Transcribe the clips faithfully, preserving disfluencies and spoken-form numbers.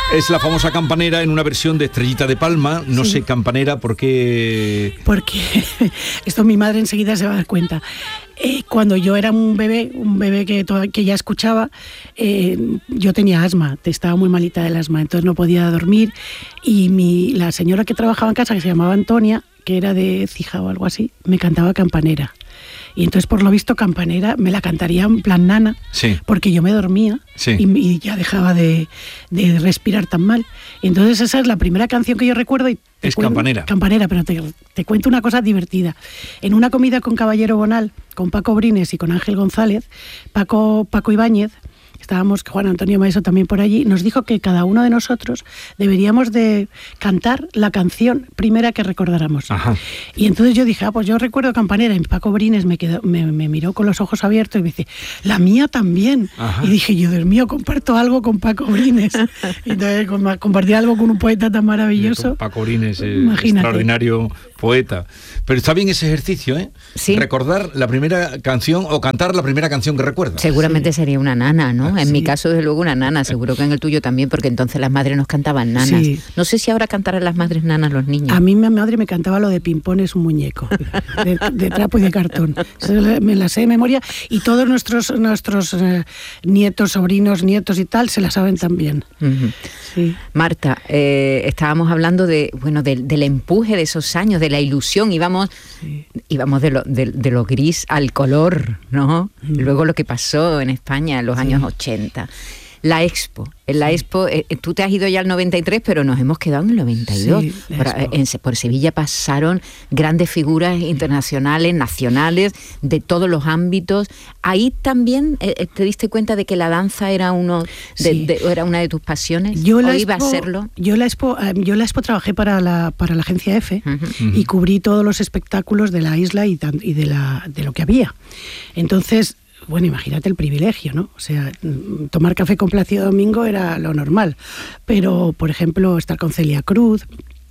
Es la famosa Campanera en una versión de Estrellita de Palma. No sí. sé, Campanera, ¿por qué? Porque esto mi madre enseguida se va a dar cuenta. Eh, cuando yo era un bebé, un bebé que, toda, que ya escuchaba, eh, yo tenía asma, estaba muy malita del asma, entonces no podía dormir. Y mi, la señora que trabajaba en casa, que se llamaba Antonia, que era de Écija o algo así, me cantaba Campanera. Y entonces, por lo visto, Campanera me la cantaría en plan nana, sí. porque yo me dormía sí. y, y ya dejaba de, de respirar tan mal. Y entonces esa es la primera canción que yo recuerdo. Y es cuento, Campanera. Campanera, pero te, te cuento una cosa divertida. En una comida con Caballero Bonal, con Paco Brines y con Ángel González, Paco, Paco Ibáñez, estábamos, Juan Antonio Maeso también por allí, nos dijo que cada uno de nosotros deberíamos de cantar la canción primera que recordáramos. Ajá. Y entonces yo dije, ah, pues yo recuerdo Campanera, y Paco Brines me, quedó, me, me miró con los ojos abiertos y me dice, la mía también. Ajá. Y dije, yo, Dios mío, comparto algo con Paco Brines. Y entonces compartí algo con un poeta tan maravilloso. Paco Brines, eh, extraordinario poeta. Pero está bien ese ejercicio, ¿eh? Sí. Recordar la primera canción o cantar la primera canción que recuerdas. Seguramente sí. sería una nana, ¿no? Ah, en sí. mi caso, desde luego, una nana. Seguro que en el tuyo también, porque entonces las madres nos cantaban nanas. Sí. No sé si ahora cantarán las madres nanas los niños. A mí mi madre me cantaba lo de Pimpón es un muñeco, de, de trapo y de cartón. Me la sé de memoria y todos nuestros, nuestros eh, nietos, sobrinos, nietos y tal, se la saben también. Uh-huh. Sí. Marta, eh, estábamos hablando de, bueno, de, del empuje de esos años, de la ilusión, íbamos, sí. íbamos de, lo, de, de lo gris al color, ¿no? Mm. Luego lo que pasó en España en los sí. años ochenta. La Expo, en la sí. Expo, eh, tú te has ido ya al noventa y tres, pero nos hemos quedado en el noventa y dos. Sí, por, en, por Sevilla pasaron grandes figuras internacionales, nacionales, de todos los ámbitos. Ahí también eh, te diste cuenta de que la danza era uno de, sí. de, era una de tus pasiones. Yo la ¿O Expo, iba a serlo? Yo la Expo, yo la Expo trabajé para la para la agencia F uh-huh. Uh-huh. y cubrí todos los espectáculos de la isla y, y de la de lo que había. Entonces, bueno, imagínate el privilegio, ¿no? O sea, tomar café con Plácido Domingo era lo normal, pero, por ejemplo, estar con Celia Cruz,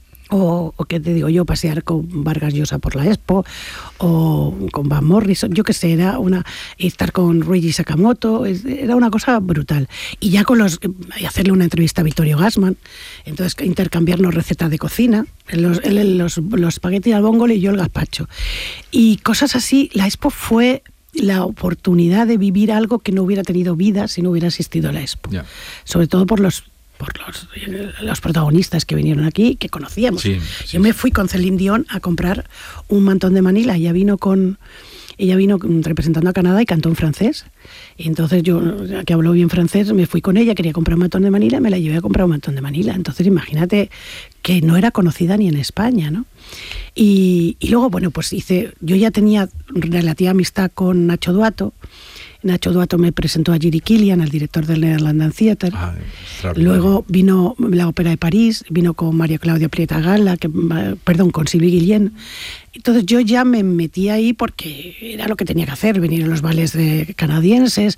o, o qué te digo yo, pasear con Vargas Llosa por la Expo, o con Van Morrison, yo qué sé, era una, estar con Ruigi Sakamoto, era una cosa brutal. Y ya con los, hacerle una entrevista a Vittorio Gassman, entonces intercambiarnos recetas de cocina, los, los, los espaguetis al vongole y yo el gazpacho. Y cosas así, la Expo fue la oportunidad de vivir algo que no hubiera tenido vida si no hubiera asistido a la Expo. Yeah. Sobre todo por los por los, los protagonistas que vinieron aquí, que conocíamos. Sí, sí, Yo me fui con Celine Dion a comprar un mantón de Manila. Ella vino con ella vino representando a Canadá y cantó en francés. Y entonces yo, que habló bien francés, me fui con ella, quería comprar un mantón de Manila, me la llevé a comprar un mantón de Manila. Entonces imagínate que no era conocida ni en España, ¿no? Y, y luego, bueno, pues hice, yo ya tenía relativa amistad con Nacho Duato. Nacho Duato me presentó a Jiri Kilian, al director del Netherlands Theatre. Ah, luego vino la Ópera de París, vino con María Claudia Prieta Gala, que, perdón, con Sylvie Guillén. Entonces yo ya me metí ahí porque era lo que tenía que hacer, venir a los ballets de canadienses.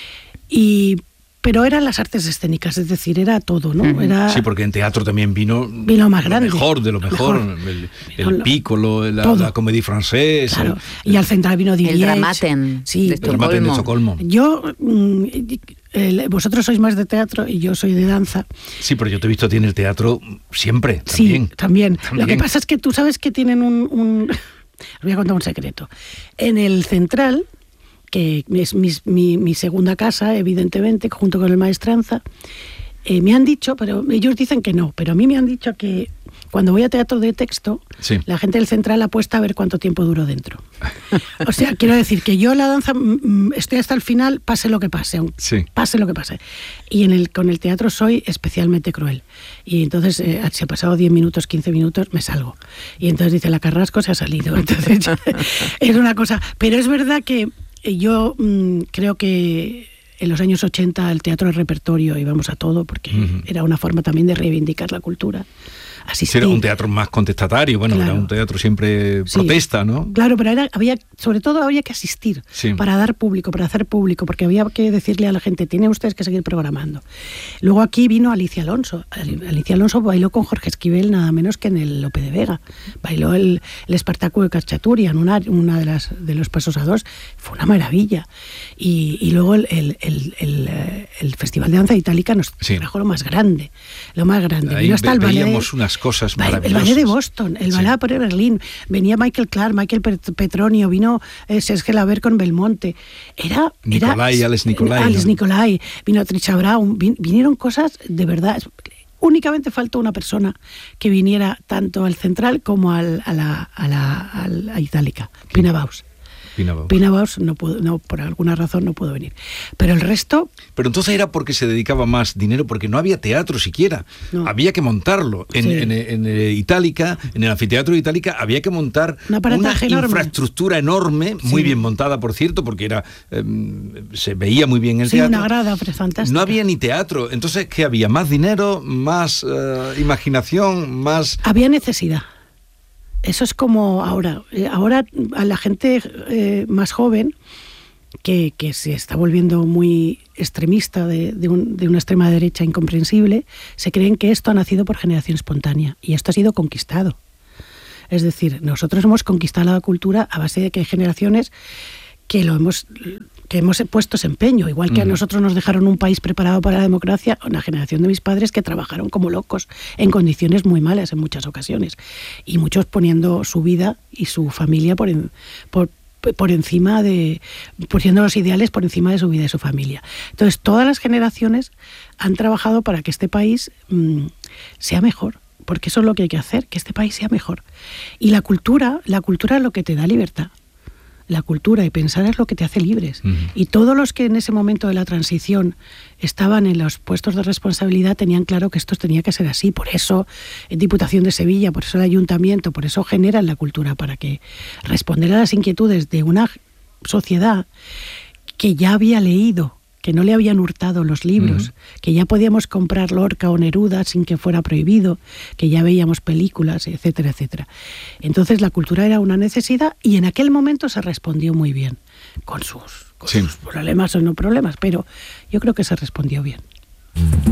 Y pero eran las artes escénicas, es decir, era todo, ¿no? Era, sí, porque en teatro también vino, vino más grande, lo mejor de lo mejor, mejor. el, el Piccolo, la, la Comédie Française. Claro. El, y al central vino Didier. El Dramaten, sí, de el Dramaten de Estocolmo. Yo, mm, el, vosotros sois más de teatro y yo soy de danza. Sí, pero yo te he visto a ti en el teatro siempre, también. Sí, también. también. Lo que pasa es que tú sabes que tienen un... un... Os voy a contar un secreto. En el central, que es mi, mi, mi segunda casa, evidentemente, junto con el Maestranza, eh, me han dicho, pero ellos dicen que no, pero a mí me han dicho que cuando voy a teatro de texto, sí. la gente del central apuesta a ver cuánto tiempo duro dentro. O sea, quiero decir que yo la danza mm, estoy hasta el final, pase lo que pase, sí. pase lo que pase. Y en el, con el teatro soy especialmente cruel. Y entonces, eh, si he pasado diez minutos, quince minutos, me salgo. Y entonces dice, la Carrasco se ha salido. Entonces, es una cosa. Pero es verdad que yo mmm, creo que en los años ochenta el teatro de repertorio íbamos a todo, porque uh-huh. era una forma también de reivindicar la cultura. Asistir. Era un teatro más contestatario, bueno, claro. Era un teatro siempre sí. protesta, ¿no? Claro, pero era, había, sobre todo había que asistir sí. para dar público, para hacer público, porque había que decirle a la gente, tienen ustedes que seguir programando. Luego aquí vino Alicia Alonso. Alicia Alonso bailó con Jorge Esquivel nada menos que en el Lope de Vega. Bailó el, el Espartaco de Cacciaturi en una, una de las de los pasos a dos. Fue una maravilla. Y, y luego el, el, el, el, el Festival de Danza Itálica nos sí. trajo lo más grande, lo más grande. Ahí Vino hasta ve, el veíamos ballet, unas cosas maravillosas. El ballet de Boston, el ballet sí. de Berlín, venía Michael Clark, Michael Petronio, vino eh, Serge Laver con Belmonte. Era... Nicolai, era, Alex Nicolai. Alex ¿no? Nicolai, vino Trisha Brown, vin, vinieron cosas de verdad... Únicamente faltó una persona que viniera tanto al Central como al, a, la, a, la, a la Itálica, Pina Bausch. Pina Bausch. Pina Bausch no pudo, no, por alguna razón no pudo venir. Pero el resto... Pero entonces era porque se dedicaba más dinero, porque no había teatro siquiera. No. Había que montarlo. En, sí. en, en, en Itálica, en el anfiteatro de Itálica, había que montar una, una enorme. infraestructura enorme, sí. muy bien montada, por cierto, porque era eh, se veía muy bien el sí, teatro. Una grada fantástica. No había ni teatro. Entonces, ¿qué había? ¿Más dinero? ¿Más eh, imaginación? ¿Más...? Había necesidad. Eso es como ahora. Ahora a la gente eh, más joven, que, que se está volviendo muy extremista de, de, un, de una extrema derecha incomprensible, se creen que esto ha nacido por generación espontánea y esto ha sido conquistado. Es decir, nosotros hemos conquistado la cultura a base de que hay generaciones que lo hemos... que hemos puesto ese empeño, igual que a nosotros nos dejaron un país preparado para la democracia, una generación de mis padres que trabajaron como locos en condiciones muy malas en muchas ocasiones, y muchos poniendo su vida y su familia por, en, por, por encima de, poniendo los ideales por encima de su vida y su familia. Entonces, todas las generaciones han trabajado para que este país mmm, sea mejor, porque eso es lo que hay que hacer, que este país sea mejor. Y la cultura, la cultura es lo que te da libertad. La cultura y pensar es lo que te hace libres. Uh-huh. Y todos los que en ese momento de la transición estaban en los puestos de responsabilidad tenían claro que esto tenía que ser así. Por eso en Diputación de Sevilla, por eso el Ayuntamiento, por eso generan la cultura, para que responder a las inquietudes de una sociedad que ya había leído, que no le habían hurtado los libros, uh-huh. que ya podíamos comprar Lorca o Neruda sin que fuera prohibido, que ya veíamos películas, etcétera, etcétera. Entonces la cultura era una necesidad y en aquel momento se respondió muy bien, con sus, con sí. sus problemas o no problemas, pero yo creo que se respondió bien.